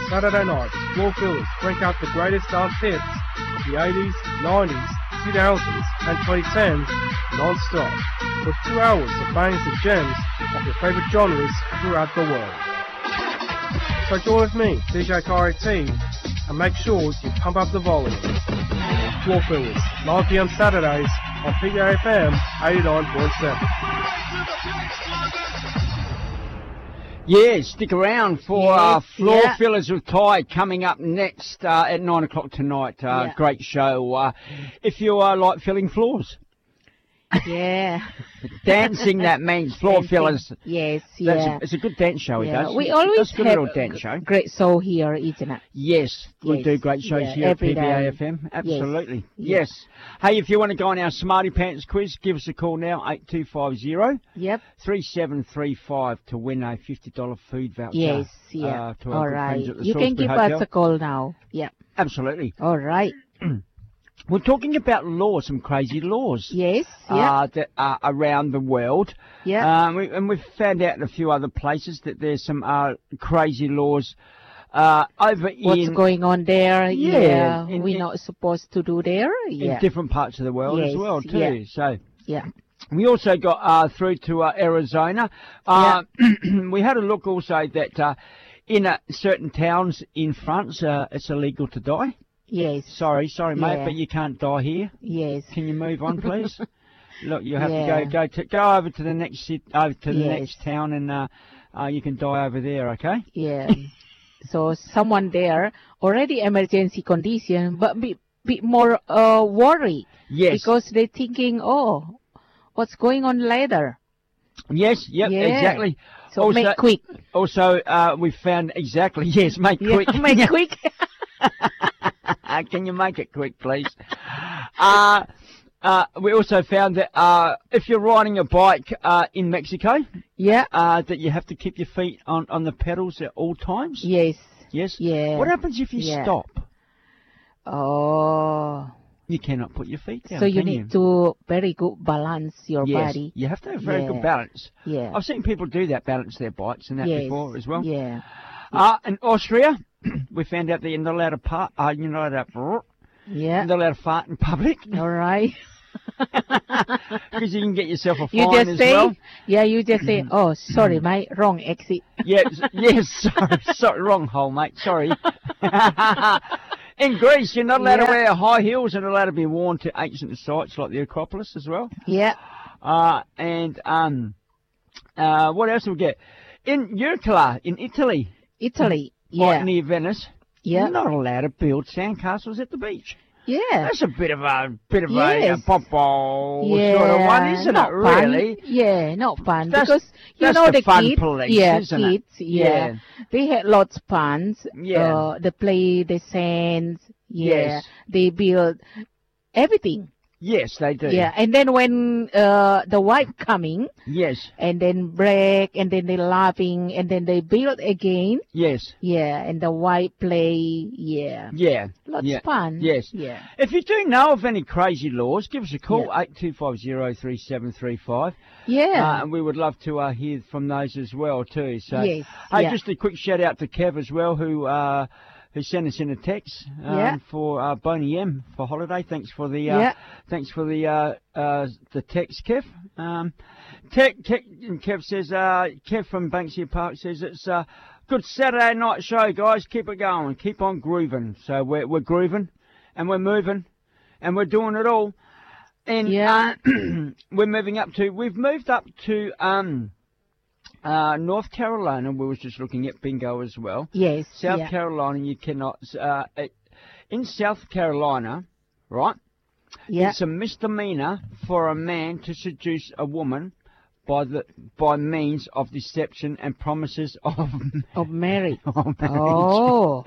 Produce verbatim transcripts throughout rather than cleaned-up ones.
Saturday nights, Floor Fillers crank up the greatest dance hits of the eighties, nineties, two thousands and twenty tens non-stop, with two hours of bangers and gems of your favourite genres throughout the world. So join with me, D J Kyrie T, and make sure you pump up the volume. Floor Fillers, nine p m Saturdays on P B A F M eighty-nine point seven. Yeah, stick around for Yes, uh, Floor yeah. Fillers with Ty coming up next uh, at nine o'clock tonight. Uh, Yeah. Great show. Uh, if you uh, like filling floors. Yeah. Dancing, that means Floor Dancing. Fillers. Yes, That's yeah. a, it's a good dance show he yeah. does. We He always does a good have little dance show. great show here, isn't it? Yes, we Yes, do great shows yeah, here at every P B A day. F M. Absolutely. Yes. Yes. Hey, if you want to go on our Smarty Pants quiz, give us a call now, eight two five zero, Yep. three seven three five to win a fifty dollar food voucher. Yes, yeah. Uh, to our All good right. friends at the You can Salisbury give Hotel. us a call now. Yep. Absolutely. All right. We're talking about laws, some crazy laws. Yes, yeah. Uh, that are around the world. Yeah. Um, we, and we've found out in a few other places that there's some uh, crazy laws uh, over What's in, going on there? Yeah, Yeah. in- We're in- not supposed to do there. in Yeah. different parts of the world as Yes, well, too. yeah. So Yeah. we also got uh, through to uh, Arizona. Uh, we had a look also that uh, in uh, certain towns in France, uh, it's illegal to die. Yes. Sorry, sorry, mate, Yeah. but you can't die here. Yes. Can you move on, please? Look, you have Yeah. to go go to go over to the next sit over to the Yes. next town, and uh, uh, you can die over there. Okay? Yeah. So someone there already emergency condition, but be bit more uh worried Yes. because they're thinking, oh, what's going on later? Yes. Yep. Yeah. Exactly. So Also- make quick. Also, uh, we found exactly yes. Make Yeah, quick. make quick. Can you make it quick, please? uh, uh, we also found that uh, if you're riding a bike uh, in Mexico, Yeah. uh, that you have to keep your feet on, on the pedals at all times. Yes. Yes. Yeah. What happens if you Yeah. stop? Oh. You cannot put your feet down. So you can need to very good balance your yes, body. you have to have very Yeah. good balance. Yeah. I've seen people do that, balance their bikes and that yes. before as well. Yeah. Uh, in Austria, we found out that you're not allowed to part, uh, you're not allowed to, Yeah. you're not allowed to fart in public All right. because you can get yourself a You fine just as say, well. yeah, you just say, oh, sorry, my wrong exit. Yes, yes, sorry, sorry, wrong hole, mate, sorry. In Greece, you're not allowed to Yeah. wear high heels and allowed to be worn to ancient sites like the Acropolis as well. Yeah. Uh, and um, uh, what else do we get? In Ucla, in Italy, Italy. right Yeah. near Venice, Yeah. you're not allowed to build sandcastles at the beach. Yeah. That's a bit of a bit of a, Yes. a pop-ball Yeah. sort of one, isn't not it? fun. Really? Yeah, not fun. That's- because, you that's know, the the, fun kids, police, yeah, isn't it? kids, yeah. Yeah. They had lots of fun. Yeah. Uh, they play the sands. Yeah. Yes. They build everything. Yes, they do. Yeah. And then when uh, the wife coming, Yes. and then break, and then they laughing, and then they build again. Yes. Yeah. And the wife play. Yeah. Yeah. Lots yeah. of fun. Yes. Yeah. If you do know of any crazy laws, give us a call, Yeah. eight two five zero three seven three five. Yeah. Uh, and we would love to uh, hear from those as well, too. So, Yes, hey, yeah. just a quick shout out to Kev as well, who uh, who sent us in a text um, Yeah. for uh, Boney M for holiday. Thanks for the uh, Yeah. thanks for the uh, uh, the text, Kev. Um, Tech, Tech, and Kev says, uh, Kev from Banksia Park says it's a good Saturday night show, guys. Keep it going, keep on grooving. So we're we're grooving, and we're moving, and we're doing it all. And Yeah. uh, we're moving up to, we've moved up to um, uh, North Carolina. We was just looking at bingo as well. Yes. South yeah. Carolina, you cannot, uh, it, in South Carolina, right, Yeah. it's a misdemeanor for a man to seduce a woman by the by means of deception and promises of, Of marriage. of marriage. Oh.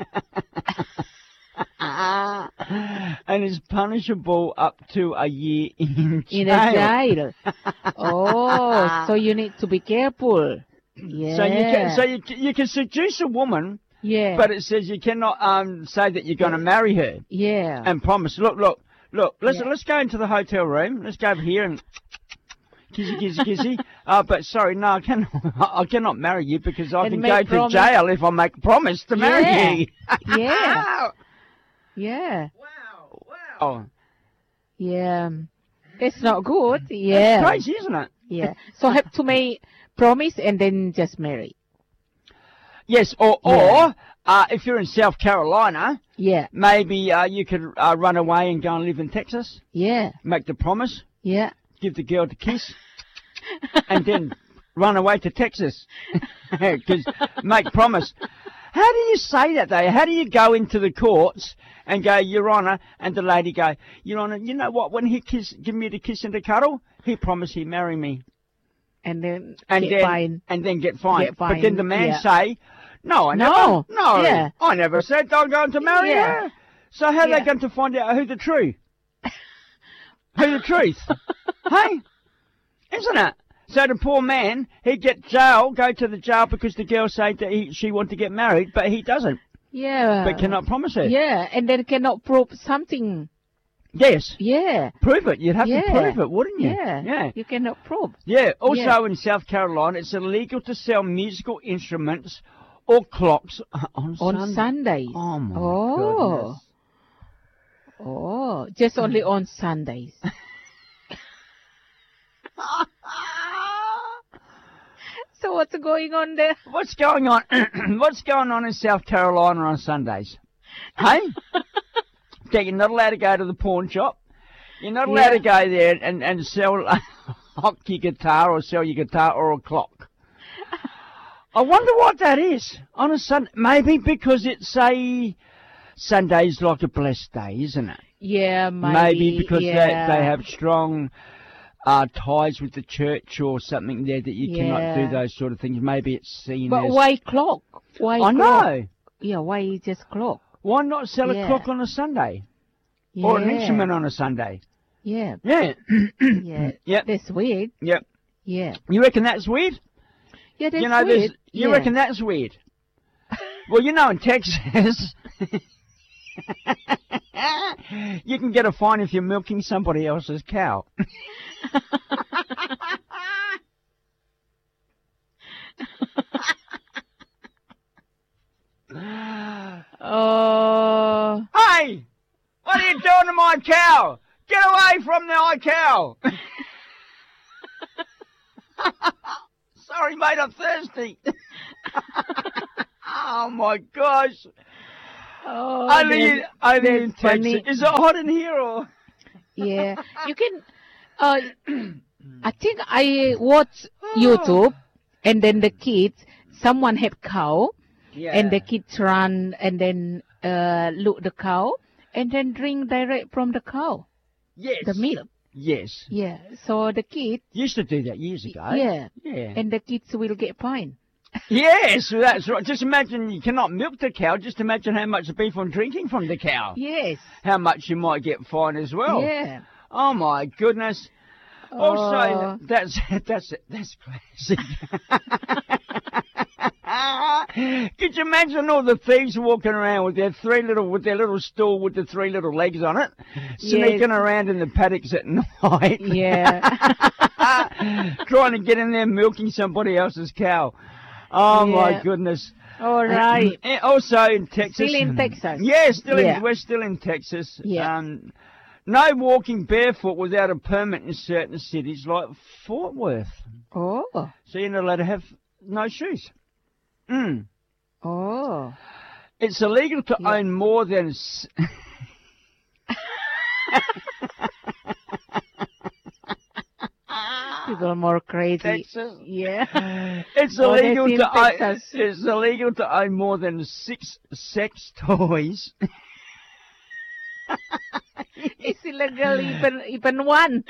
And is punishable up to a year in jail. In a jail. Oh, so you need to be careful. Yeah. So you can so you can, you can seduce a woman, yeah. but it says you cannot um say that you're going to marry her yeah. and promise. Look, look, look. Let's Yeah. let's go into the hotel room. Let's go over here and kissy, kissy, kissy. Uh, but sorry, no, I cannot, I cannot marry you because I And can make go to promise. jail if I make a promise to marry Yeah. you. Yeah. Yeah. Wow, wow. Yeah. That's not good. That's Yeah. crazy, isn't it? Yeah. So have to make promise and then just marry. Yes, or, Yeah. or uh, if you're in South Carolina, Yeah. maybe uh, you could uh, run away and go and live in Texas, Yeah. make the promise, Yeah. give the girl the kiss, and then run away to Texas. Because make promise. How do you say that, though? How do you go into the courts and go, Your Honour, and the lady go, Your Honour, you know what, when he kiss, give me the kiss and the cuddle, he promised he'd marry me. And then And get then, fined. and then get fined. Get But then fined, the man yeah. say, No, I No, never. No, yeah. I never said I'm going to marry Yeah. her. So how are Yeah. they going to find out who the truth? Who the truth? Hey? Isn't it? So the poor man, he'd get jail, go to the jail because the girl said that he, she wanted to get married, but he doesn't. Yeah. But cannot promise it. Yeah. And then cannot prove something. Yes. Yeah. Prove it. You'd have Yeah. to prove it, wouldn't you? Yeah. Yeah. You cannot prove. Yeah. Also Yeah. in South Carolina, it's illegal to sell musical instruments or clocks on, On Sunday. Sundays. Oh, my Oh. goodness. Oh. Just only on Sundays. So what's going on there? What's going on? What's going on in South Carolina on Sundays? Hey? Okay, you're not allowed to go to the pawn shop. You're not allowed Yeah. to go there and, and sell a hockey guitar or sell your guitar or a clock. I wonder what that is on a Sunday. Maybe because it's a Sunday's like a blessed day, isn't it? Yeah, maybe. Maybe because yeah. they, they have strong uh, ties with the church or something there that you cannot Yeah. do those sort of things. Maybe it's seen But as... why clock? Why I clock? know. Yeah, why just clock? Why not sell Yeah. a clock on a Sunday? Yeah. Or an instrument on a Sunday? Yeah. Yeah. Yeah. Yep. That's weird. Yep. Yeah. You reckon that's weird? Yeah, that's you know, there's- weird. You yeah. reckon that's weird? Well, you know, in Texas, you can get a fine if you're milking somebody else's cow. Oh. Hey! What are you doing to my cow? Get away from my cow! Sorry, mate, I'm thirsty. Oh, my gosh. Oh, Only, in, that's- only in that's Texas. funny. Is it hot in here or? Yeah. You can, uh, I think I watch YouTube and then the kids, someone have cow Yeah. and the kids run and then, uh, look the cow and then drink direct from the cow, Yes. the milk. Yes. Yeah. So the kids, Used to do that years ago. yeah. Yeah. And the kids will get fined. Yes, that's right. Just imagine you cannot milk the cow. Just imagine how much beef I'm drinking from the cow. Yes. How much you might get fined as well. Yeah. Oh my goodness. Oh. Also, that's that's that's classic. Could you imagine all the thieves walking around with their three little with their little stool with the three little legs on it, sneaking Yes. around in the paddocks at night? Yeah. Trying to get in there milking somebody else's cow. Oh my Yeah. goodness. All right. And also in Texas. Still in Texas. Yeah, still Yeah. in we're still in Texas. Yeah. Um, no walking barefoot without a permit in certain cities like Fort Worth. Oh. So you're not allowed to have no shoes. Mm. Oh. It's illegal to Yeah. own more than s- People are more crazy. Texas. Yeah. It's Oh, that's illegal in to own, Texas. it's illegal to own more than six sex toys. It's illegal even even one.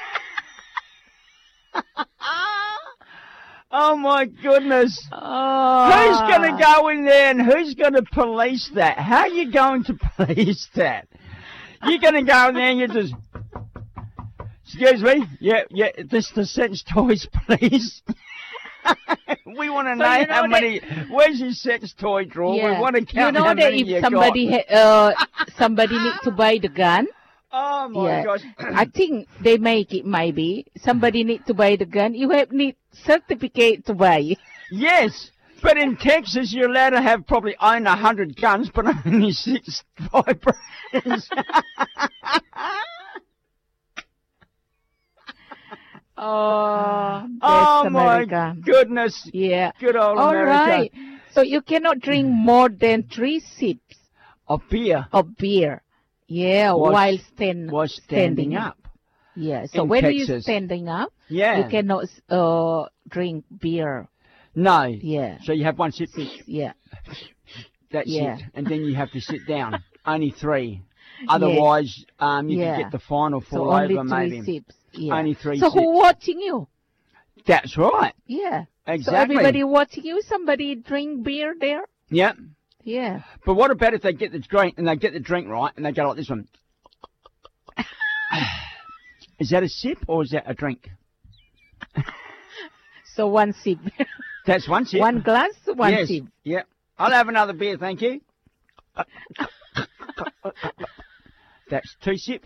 Oh my goodness. Oh. Who's going to go in there and who's going to police that? How are you going to police that? You're going to go in there and you just, excuse me, yeah, yeah, this the sex toys, please. We want to So know you know how that- many, where's your sex toy drawer? We want to count you know how that many if you somebody got. ha- uh somebody need to buy the gun, Oh my Yeah. gosh. I think they make it maybe. Somebody need to buy the gun. You have need certificate to buy. Yes, but in Texas you're allowed to have probably own a hundred guns, but only six vibrators. Oh, that's Oh America. my goodness. Yeah. Good old All America. right. So you cannot drink more than three sips Of beer of beer. Yeah, Was- while stand, was standing up. Yeah. So in when you're Texas. standing up, Yeah. you cannot uh drink beer. No. Yeah. So you have one sip. Six. Yeah. That's Yeah. it. And then you have to sit down. Only three. Otherwise, um, you Yeah. can get the final So fall only over three maybe. sips. Yeah. Only three So sips. who watching you? That's right. Yeah. Exactly. So everybody watching you. Somebody drink beer there. Yeah. Yeah. But what about if they get the drink and they get the drink right and they go like this one? Is that a sip or is that a drink? So one sip. That's one sip. One glass, one yes. sip. Yeah. I'll have another beer, thank you. That's two sip.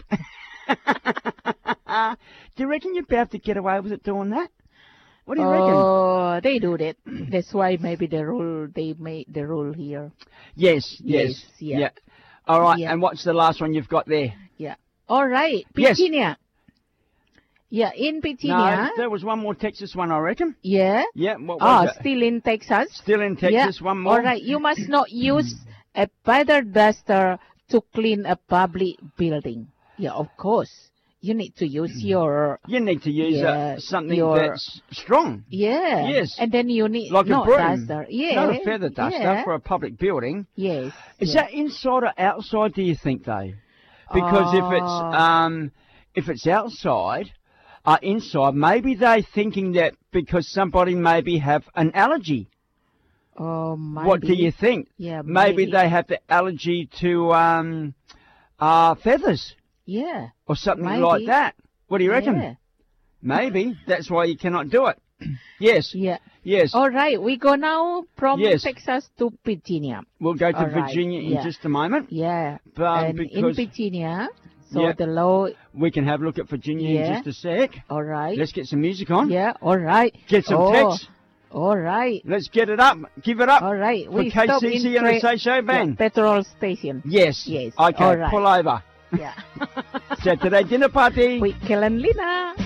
Do you reckon you'd be able to get away with it doing that? What do you reckon? Oh, they do that. That's why maybe the rule, they made the rule here. Yes, yes. Yes, yeah. All right, Yeah. and what's the last one you've got there? Yeah. All right. Yes. Petunia. Yeah, in Petunia. No, there was one more Texas one, I reckon. Yeah. Yeah, what Oh, was it? still in Texas. Still in Texas, Yeah. one more. All right. You must not use a feather duster to clean a public building. Yeah, of course. You need to use your, You need to use Yeah, uh, something your- that's strong. yeah. Yes. And then you need, Like not a broom. duster. Yeah. Not a feather duster Yeah. for a public building. Yes. Is yeah. that inside or outside, do you think, though? Because if it's Oh. um, if it's outside, uh, inside, maybe they're thinking that because somebody maybe have an allergy. Oh, maybe. What do you think? Yeah, Maybe maybe. they have the allergy to um, uh, feathers Yeah. or something Maybe. like that. What do you reckon? Yeah. Maybe. That's why you cannot do it. Yes. Yeah. Yes. All right. We go now from Yes. Texas to Virginia. We'll go to All right, Virginia in yeah. just a moment. Yeah. Um, and in because Virginia, so Yeah. the law. we can have a look at Virginia in Yeah. just a sec. All right. Let's get some music on. Yeah. All right. Get some oh, text. All right. Let's get it up. Give it up. All right. For We stop in K C C and the tra- Say Show yeah, Van. petrol station. Yes. Yes. Okay, All right. pull over. Yeah. Saturday dinner party. With Kellen Lina.